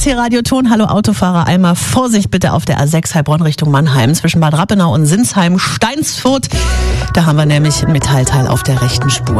ESC Radioton. Hallo Autofahrer, einmal Vorsicht bitte auf der A6 Heilbronn Richtung Mannheim zwischen Bad Rappenau und Sinsheim-Steinsfurt. Da haben wir nämlich ein Metallteil auf der rechten Spur.